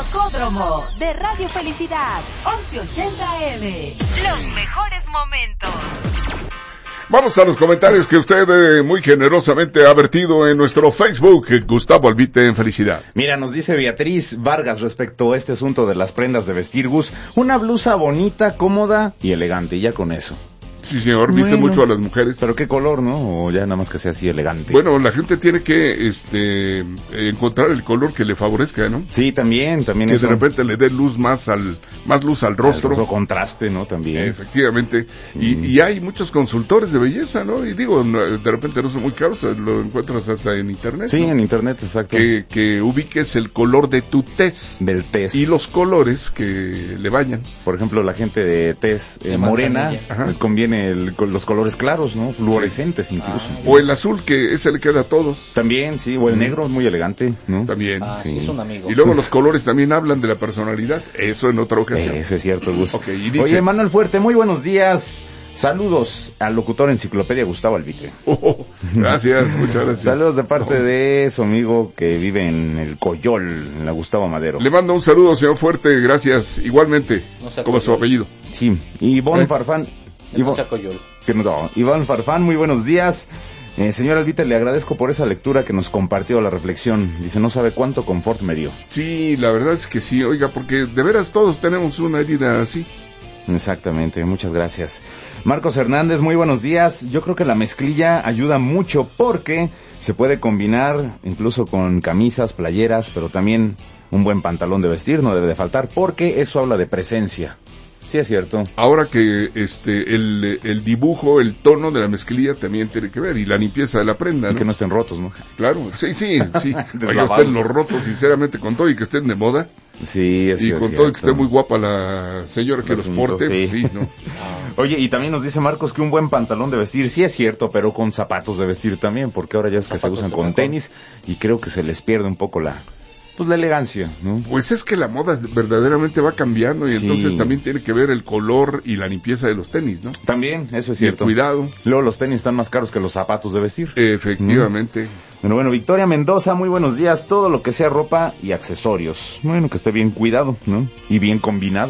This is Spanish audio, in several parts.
Rocódromo de Radio Felicidad, 1180 AM. Los mejores momentos. Vamos a los comentarios que usted muy generosamente ha vertido en nuestro Facebook, Gustavo Albite en Felicidad. Mira, nos dice Beatriz Vargas respecto a este asunto de las prendas de vestir, Gus. Una blusa bonita, cómoda y elegante, y ya con eso. Sí, señor, viste mucho a las mujeres. Pero qué color, ¿no? O ya nada más que sea así elegante. Bueno, la gente tiene que encontrar el color que le favorezca, ¿no? Sí, también que eso. De repente le dé luz más luz al rostro. Otro contraste, ¿no? También. Efectivamente. Sí. Y hay muchos consultores de belleza, ¿no? Y digo, de repente no son muy caros, lo encuentras hasta en internet. Sí, ¿no? en internet, exacto. Que ubiques el color de tu tez. Del tez. Y los colores que le bañan. Por ejemplo, la gente de tez morena, les conviene los colores claros, ¿no? Fluorescentes incluso. O el azul, que ese le queda a todos. También, sí, o el negro, muy elegante, ¿no? También. Sí, es un amigo. Y luego los colores también hablan de la personalidad. Eso en otra ocasión. Eso es cierto, Gus. Okay, y dice... Oye, Manuel Fuerte, muy buenos días. Saludos al locutor Enciclopedia Gustavo Albite. Gracias, muchas gracias. Saludos de parte de su amigo que vive en el Coyol, en la Gustavo Madero. Le mando un saludo, señor Fuerte, gracias. Igualmente, como su apellido. Sí, Ivonne Farfán. Iván Farfán, muy buenos días. Señor Albite, le agradezco por esa lectura que nos compartió la reflexión. Dice, no sabe cuánto confort me dio. Sí, la verdad es que sí, oiga, porque de veras todos tenemos una herida así. Exactamente, muchas gracias. Marcos Hernández, muy buenos días. Yo creo que la mezclilla ayuda mucho porque se puede combinar incluso con camisas, playeras, pero también un buen pantalón de vestir no debe de faltar porque eso habla de presencia. Sí, es cierto. Ahora que el dibujo, el tono de la mezclilla también tiene que ver, y la limpieza de la prenda, ¿no? Y que no estén rotos, ¿no? Claro, sí. Oiga, estén los rotos, sinceramente, con todo y que estén de moda. Sí, es cierto. Y con todo y que esté muy guapa la señora que los porte, sí. Sí, ¿no? Oye, y también nos dice Marcos que un buen pantalón de vestir, sí es cierto, pero con zapatos de vestir también, porque ahora ya es que se usan con tenis, y creo que se les pierde un poco la elegancia, ¿no? Pues es que la moda verdaderamente va cambiando y entonces también tiene que ver el color y la limpieza de los tenis, ¿no? También, eso es cierto. Y el cuidado. Luego los tenis están más caros que los zapatos de vestir. Efectivamente. Pero bueno, Victoria Mendoza, muy buenos días. Todo lo que sea ropa y accesorios. Bueno, que esté bien cuidado, ¿no? Y bien combinado.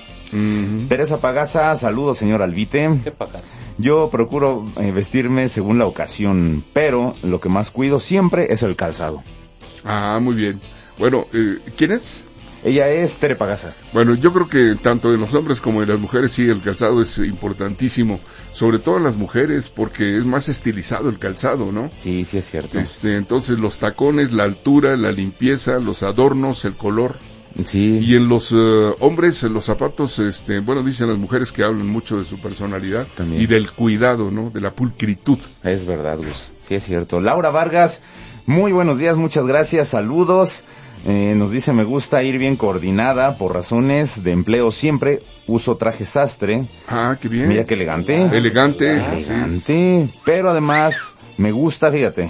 Teresa Pagaza, saludos, señor Albite. ¿Qué Pagaza? Yo procuro vestirme según la ocasión, pero lo que más cuido siempre es el calzado. Ah, muy bien. Bueno, ¿quién es? Ella es Tere Pagaza. Bueno, yo creo que tanto en los hombres como en las mujeres sí, el calzado es importantísimo, sobre todo en las mujeres porque es más estilizado el calzado, ¿no? Sí, sí es cierto. Entonces los tacones, la altura, la limpieza, los adornos, el color. Sí. Y en los hombres, en los zapatos, bueno, dicen las mujeres que hablan mucho de su personalidad también. Y del cuidado, ¿no? De la pulcritud. Es verdad, Gus. Sí es cierto. Laura Vargas, muy buenos días, muchas gracias, saludos. Nos dice, me gusta ir bien coordinada, por razones de empleo siempre uso traje sastre. Ah, qué bien. Mira qué elegante. Elegante. Elegante, pero además me gusta, fíjate,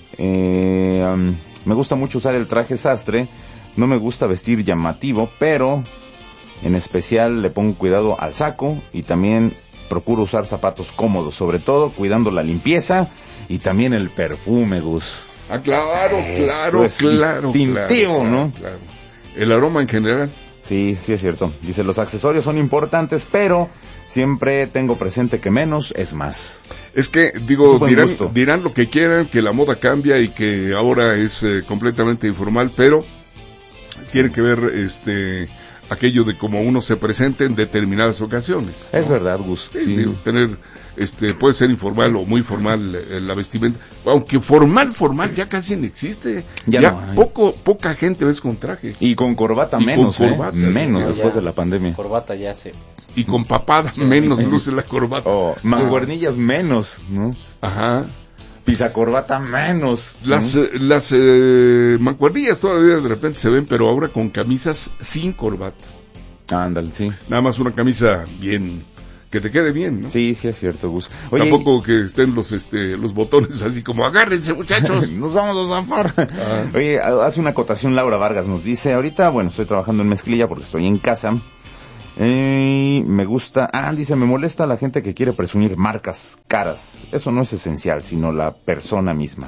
me gusta mucho usar el traje sastre, no me gusta vestir llamativo, pero en especial le pongo cuidado al saco y también procuro usar zapatos cómodos, sobre todo cuidando la limpieza y también el perfume, Gus. Ah, claro, distintivo, ¿no? Claro. El aroma en general. Sí, sí es cierto. Dice, los accesorios son importantes, pero siempre tengo presente que menos es más. Es que, digo, dirán lo que quieran, que la moda cambia y que ahora es completamente informal, pero tiene que ver aquello de cómo uno se presenta en determinadas ocasiones, ¿no? Es verdad, Gus. Sí. Digo, tener, puede ser informal o muy formal la vestimenta, aunque formal ya casi no existe. Ya no, poca gente ves con traje. Y con corbata menos, menos después de la pandemia. Corbata ya se... Y con papada menos luce la corbata. Mancuernillas menos, ¿no? Ajá. Pisacorbata menos. Las mancuernillas todavía de repente se ven, pero ahora con camisas sin corbata. Ándale, sí. Nada más una camisa bien, que te quede bien, ¿no? Sí, sí es cierto, Gus. Oye, tampoco que estén los botones así como, agárrense muchachos, nos vamos a zafar. Oye, hace una acotación Laura Vargas, nos dice, ahorita, bueno, estoy trabajando en mezclilla porque estoy en casa. Me gusta, dice, me molesta la gente que quiere presumir marcas caras. Eso no es esencial, sino la persona misma.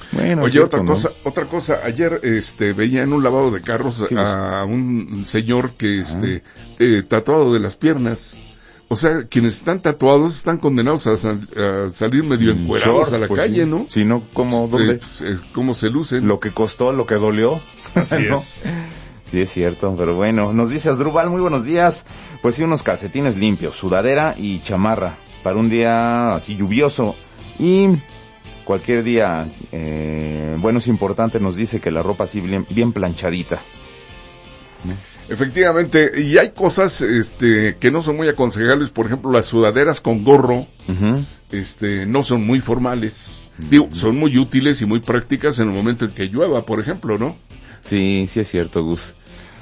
Bueno, oye, otra cosa, ayer veía en un lavado de carros a un señor que tatuado de las piernas. O sea, quienes están tatuados están condenados a salir medio encuerados a la calle, ¿no? Si no, ¿cómo, dónde? ¿Cómo se lucen? Lo que costó, lo que dolió. Así ¿no? es. Sí, es cierto, pero bueno. Nos dice Asdrúbal, muy buenos días. Pues sí, unos calcetines limpios, sudadera y chamarra para un día así lluvioso. Y cualquier día, bueno, es importante, nos dice que la ropa así bien planchadita. Efectivamente, y hay cosas que no son muy aconsejables, por ejemplo, las sudaderas con gorro, no son muy formales. Digo, son muy útiles y muy prácticas en el momento en que llueva, por ejemplo, ¿no? Sí, sí es cierto, Gus.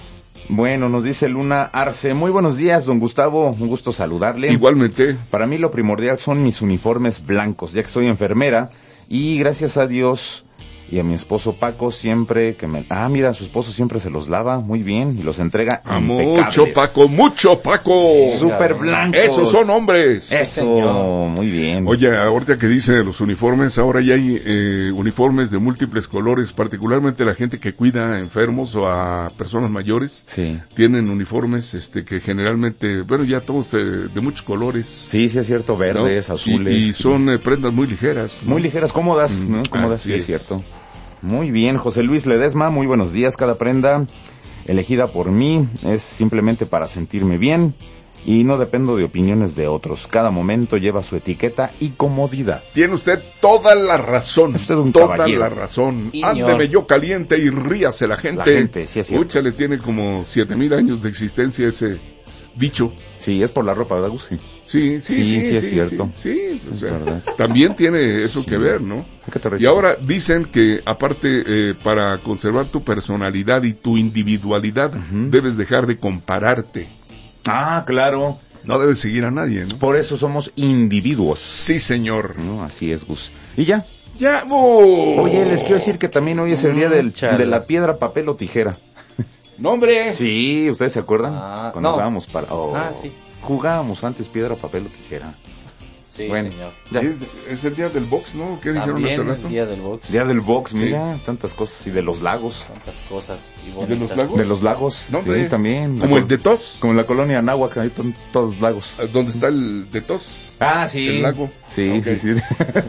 Bueno, nos dice Luna Arce, muy buenos días, don Gustavo, un gusto saludarle. Igualmente. Para mí lo primordial son mis uniformes blancos, ya que soy enfermera, y gracias a Dios y a mi esposo Paco siempre que mira, su esposo siempre se los lava muy bien y los entrega impecables. Mucho Paco. Súper blancos. Esos son hombres. Eso, muy bien. Oye, ahorita que dice los uniformes, ahora ya hay uniformes de múltiples colores, particularmente la gente que cuida a enfermos o a personas mayores. Sí. Tienen uniformes que generalmente, bueno, ya todos de muchos colores. Sí, sí es cierto, verdes, ¿no? Azules. Y son prendas muy ligeras, ¿no? Muy ligeras, cómodas, ¿no? Cómodas, sí es cierto. Muy bien, José Luis Ledesma, muy buenos días. Cada prenda elegida por mí es simplemente para sentirme bien y no dependo de opiniones de otros. Cada momento lleva su etiqueta y comodidad. Tiene usted toda la razón. Usted un toda caballero. La razón. Ándeme yo caliente y ríase la gente. La gente, sí es cierto. Úchale, tiene como 7,000 años de existencia ese bicho. Sí, es por la ropa, ¿verdad, Gus? Sí, es cierto. Sí, o sea, también tiene eso que ver, ¿no? ¿Qué y ahora dicen que aparte para conservar tu personalidad y tu individualidad debes dejar de compararte. Ah, claro. No debes seguir a nadie, ¿no? Por eso somos individuos. Sí, señor. No, así es, Gus. ¿Y ya? Ya. Oye, les quiero decir que también hoy es el día de la piedra, papel o tijera. ¡No, hombre! Sí, ¿ustedes se acuerdan? Cuando jugábamos sí. Jugábamos antes piedra, papel o tijera. Sí, bueno, señor. Es el día del box, ¿no? ¿Qué dijeron hace rato? El día del box. Día del box, sí. Mira, tantas cosas. Y de los lagos. Tantas cosas y bonitas. ¿Y de los lagos? De los lagos, no, sí, también. ¿Como el de Tos? Como en la colonia Anáhuac, ahí están todos lagos. ¿Dónde está el de Tos? Ah, sí. El lago. Sí, okay. sí.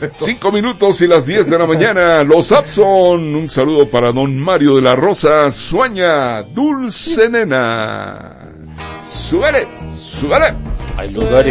5 minutos y las 10 de la mañana. Los Abson. Un saludo para don Mario de la Rosa. Sueña, dulce nena. Súbele. Hay lugares